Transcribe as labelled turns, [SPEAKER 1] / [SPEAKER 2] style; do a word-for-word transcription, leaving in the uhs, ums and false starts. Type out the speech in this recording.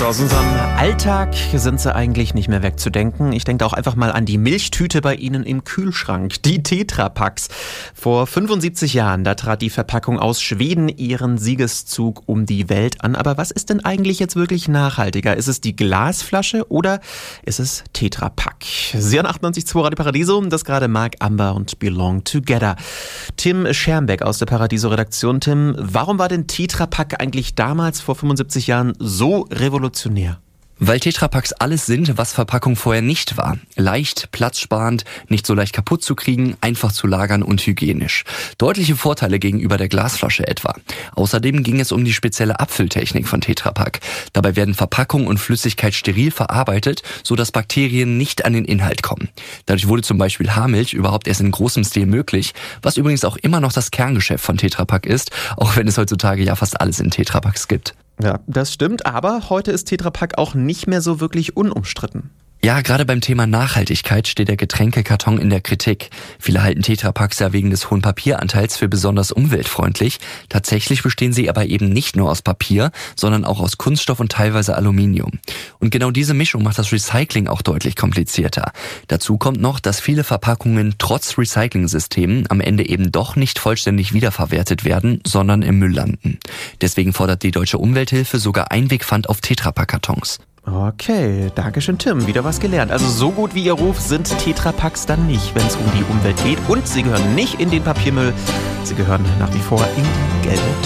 [SPEAKER 1] Also aus unserem Alltag sind sie eigentlich nicht mehr wegzudenken. Ich denke auch einfach mal an die Milchtüte bei Ihnen im Kühlschrank, die Tetra Paks. Vor fünfundsiebzig Jahren, da trat die Verpackung aus Schweden ihren Siegeszug um die Welt an. Aber was ist denn eigentlich jetzt wirklich nachhaltiger? Ist es die Glasflasche oder ist es Tetra Pak? Sie hören achtundneunzig Komma zwei Radio Paradiso, das gerade Mark Amber und Belong Together. Tim Schermbeck aus der Paradiso-Redaktion. Tim, warum war denn Tetra Pak eigentlich damals vor fünfundsiebzig Jahren so revolutionär?
[SPEAKER 2] Weil Tetra Paks alles sind, was Verpackung vorher nicht war. Leicht, platzsparend, nicht so leicht kaputt zu kriegen, einfach zu lagern und hygienisch. Deutliche Vorteile gegenüber der Glasflasche etwa. Außerdem ging es um die spezielle Abfülltechnik von Tetra Pak. Dabei werden Verpackung und Flüssigkeit steril verarbeitet, sodass Bakterien nicht an den Inhalt kommen. Dadurch wurde zum Beispiel Haarmilch überhaupt erst in großem Stil möglich, was übrigens auch immer noch das Kerngeschäft von Tetra Pak ist, auch wenn es heutzutage ja fast alles in Tetra Paks gibt.
[SPEAKER 1] Ja, das stimmt, aber heute ist Tetra Pak auch nicht mehr so wirklich unumstritten.
[SPEAKER 2] Ja, gerade beim Thema Nachhaltigkeit steht der Getränkekarton in der Kritik. Viele halten Tetra Paks ja wegen des hohen Papieranteils für besonders umweltfreundlich. Tatsächlich bestehen sie aber eben nicht nur aus Papier, sondern auch aus Kunststoff und teilweise Aluminium. Und genau diese Mischung macht das Recycling auch deutlich komplizierter. Dazu kommt noch, dass viele Verpackungen trotz Recycling-Systemen am Ende eben doch nicht vollständig wiederverwertet werden, sondern im Müll landen. Deswegen fordert die Deutsche Umwelthilfe sogar Einwegpfand auf Tetra Pak-Kartons.
[SPEAKER 1] Okay, danke schön Tim, wieder was gelernt. Also so gut wie Ihr Ruf sind Tetra Paks dann nicht, wenn es um die Umwelt geht. Und sie gehören nicht in den Papiermüll, sie gehören nach wie vor in die gelbe Tonne.